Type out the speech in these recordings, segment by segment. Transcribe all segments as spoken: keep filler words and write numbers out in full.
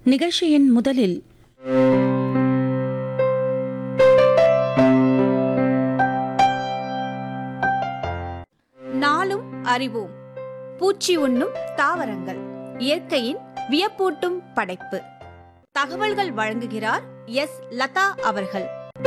நிகழ்ச்சியின் முதலில் நாளும் அறிவோம். பூச்சி உண்ணும் தாவரங்கள், இயற்கையின் வியப்பூட்டும் படைப்பு. தகவல்கள் வழங்குகிறார் எஸ் லதா அவர்கள்.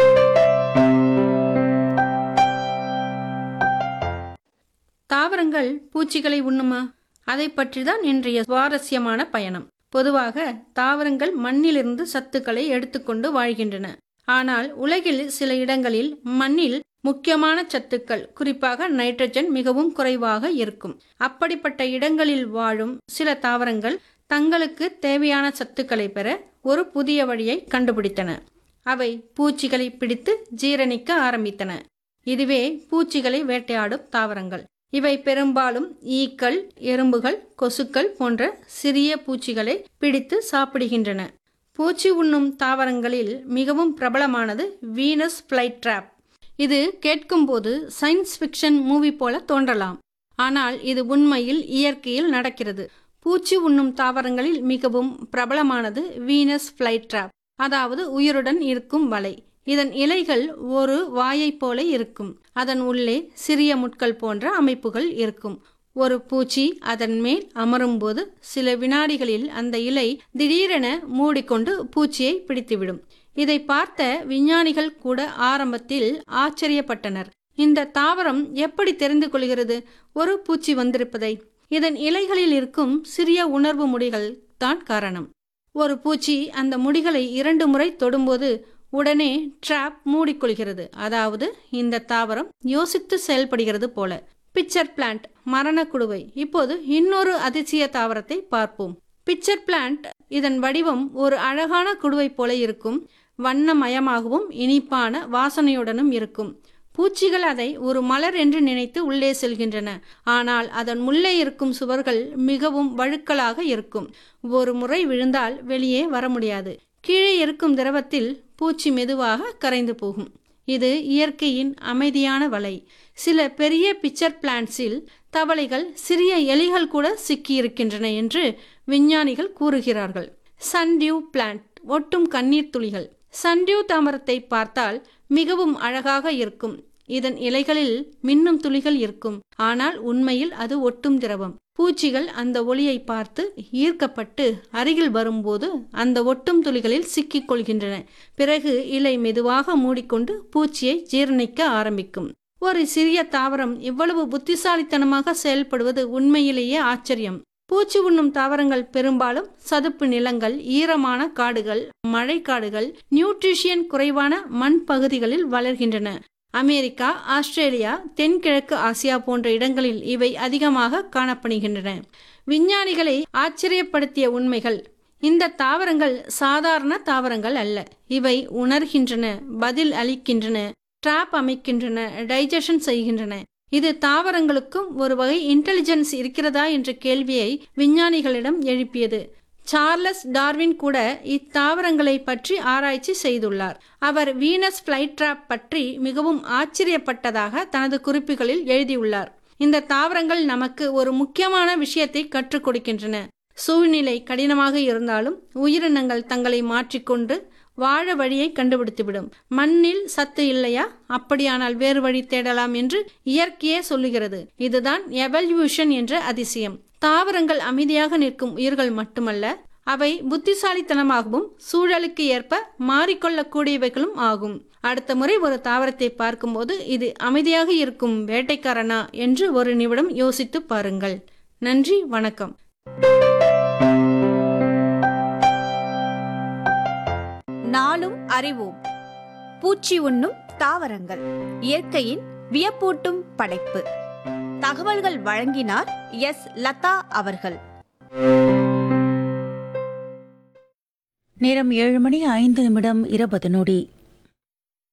தாவரங்கள் பூச்சிகளை உண்ணுமா? அதை பற்றிதான் இன்றைய சுவாரஸ்யமான பயணம். பொதுவாக தாவரங்கள் மண்ணிலிருந்து சத்துக்களை எடுத்துக்கொண்டு வாழ்கின்றன. ஆனால் உலகில் சில இடங்களில் மண்ணில் முக்கியமான சத்துக்கள், குறிப்பாக நைட்ரஜன் மிகவும் குறைவாக இருக்கும். அப்படிப்பட்ட இடங்களில் வாழும் சில தாவரங்கள் தங்களுக்கு தேவையான சத்துக்களை பெற ஒரு புதிய வழியை கண்டுபிடித்தன. அவை பூச்சிகளை பிடித்து ஜீரணிக்க ஆரம்பித்தன. இதுவே பூச்சிகளை வேட்டையாடும் தாவரங்கள். இவை பெரும்பாலும் ஈக்கள், எறும்புகள், கொசுக்கள் போன்ற சிறிய பூச்சிகளை பிடித்து சாப்பிடுகின்றன. பூச்சி உண்ணும் தாவரங்களில் மிகவும் பிரபலமானது வீனஸ் ஃப்ளைட்ராப். இது கேட்கும்போது சயின்ஸ் ஃபிக்ஷன் மூவி போல தோன்றலாம். ஆனால் இது உண்மையில் இயற்கையில் நடக்கிறது. பூச்சி உண்ணும் தாவரங்களில் மிகவும் பிரபலமானது வீனஸ் ஃப்ளைட்ராப், அதாவது உயிருடன் இருக்கும் வலை. இதன் இலைகள் ஒரு வாயை போல இருக்கும். அதன் உள்ளே சிறிய முட்கள் போன்ற அமைப்புகள் இருக்கும். ஒரு பூச்சி அதன் மேல் அமரும்போது சில வினாடிகளில் அந்த இலை திடீரென மூடிக்கொண்டு பூச்சியை பிடித்துவிடும். இதை பார்த்த விஞ்ஞானிகள் கூட ஆரம்பத்தில் ஆச்சரியப்பட்டனர். இந்த தாவரம் எப்படி தெரிந்து கொள்கிறது ஒரு பூச்சி வந்திருப்பதை? இதன் இலைகளில் இருக்கும் சிறிய உணர்வு முடிகள் தான் காரணம். ஒரு பூச்சி அந்த முடிகளை இரண்டு முறை தொடும்போது உடனே ட்ராப் மூடிக்கொள்கிறது. அதாவது இந்த தாவரம் யோசித்து செயல்படுகிறது போல. பிச்சர் பிளான்ட், மரண குடுவை. இப்போது இன்னொரு அதிசய தாவரத்தை பார்ப்போம். பிச்சர் பிளான்ட், இதன் வடிவம் ஒரு அழகான குடுவை போல இருக்கும். வண்ணமயமாகவும் இனிப்பான வாசனையுடனும் இருக்கும். பூச்சிகள் அதை ஒரு மலர் என்று நினைத்து உள்ளே செல்கின்றன. ஆனால் அதன் உள்ளே இருக்கும் சுவர்கள் மிகவும் வழுக்கலாக இருக்கும். ஒரு முறை விழுந்தால் வெளியே வர முடியாது. கீழே இருக்கும் திரவத்தில் பூச்சி மெதுவாக கரைந்து போகும். இது இயற்கையின் அமைதியான வலை. சில பெரிய பிச்சர் பிளான்ட்ஸில் தவளைகள், சிறிய எலிகள் கூட சிக்கியிருக்கின்றன என்று விஞ்ஞானிகள் கூறுகிறார்கள். சன்டியூ பிளான்ட், ஒட்டும் கண்ணீர் துளிகள். சன்டியூ தாமரத்தை பார்த்தால் மிகவும் அழகாக இருக்கும். இதன் இலைகளில் மின்னும் துளிகள் இருக்கும். ஆனால் உண்மையில் அது ஒட்டும் திரவம். பூச்சிகள் அந்த ஒளியை பார்த்து ஈர்க்கப்பட்டு அருகில் வரும்போது அந்த ஒட்டும் துளிகளில் சிக்கிக் கொள்கின்றன. பிறகு இலை மெதுவாக மூடிக்கொண்டு பூச்சியை ஜீரணிக்க ஆரம்பிக்கும். ஒரு சிறிய தாவரம் இவ்வளவு புத்திசாலித்தனமாக செயல்படுவது உண்மையிலேயே ஆச்சரியம். பூச்சி உண்ணும் தாவரங்கள் பெரும்பாலும் சதுப்பு நிலங்கள், ஈரமான காடுகள், மழைக்காடுகள், நியூட்ரிஷியன் குறைவான மண் பகுதிகளில் வளர்கின்றன. அமெரிக்கா, ஆஸ்திரேலியா, தென்கிழக்கு ஆசியா போன்ற இடங்களில் இவை அதிகமாக காணப்படுகின்றன. விஞ்ஞானிகளை ஆச்சரியப்படுத்திய உண்மைகள். இந்த தாவரங்கள் சாதாரண தாவரங்கள் அல்ல. இவை உணர்கின்றன, பதில் அளிக்கின்றன, ட்ராப் அமைக்கின்றன, டைஜஷன் செய்கின்றன. இது தாவரங்களுக்கும் ஒரு வகை இன்டெலிஜென்ஸ் இருக்கிறதா என்ற கேள்வியை விஞ்ஞானிகளிடம் எழுப்பியது. சார்லஸ் டார்வின் கூட இத்தாவரங்களை பற்றி ஆராய்ச்சி செய்துள்ளார். அவர் வீனஸ் ஃப்ளைட்ராப் பற்றி மிகவும் ஆச்சரியப்பட்டதாக தனது குறிப்புகளில் எழுதியுள்ளார். இந்த தாவரங்கள் நமக்கு ஒரு முக்கியமான விஷயத்தை கற்றுக் கொடுக்கின்றன. சூழ்நிலை கடினமாக இருந்தாலும் உயிரினங்கள் தங்களை மாற்றிக்கொண்டு வாழ வழியை கண்டுபிடித்துவிடும். மண்ணில் சத்து இல்லையா? அப்படியானால் வேறு வழி தேடலாம் என்று இயற்கையே சொல்லுகிறது. இதுதான் எவல்யூஷன் என்ற அதிசயம். தாவரங்கள் அமைதியாக நிற்கும் உயிர்கள் மட்டுமல்ல, அவை புத்திசாலித்தனமாகவும் சூழலுக்கு ஏற்ப மாறிக்கொள்ளக்கூடியவைகளும் ஆகும். அடுத்த முறை ஒரு தாவரத்தை பார்க்கும்போது இது அமைதியாக இருக்கும் வேட்டைக்காரனா என்று ஒரு நிமிடம் யோசித்து பாருங்கள். நன்றி, வணக்கம். நாளும் அறிவோம். பூச்சி உண்ணும் தாவரங்கள், இயற்கையின் வியப்பூட்டும் படைப்பு. தகவல்கள் வழங்கினார் எஸ் லதா அவர்கள். நேரம் ஏழு மணி ஐந்து நிமிடம் இருபது நொடி.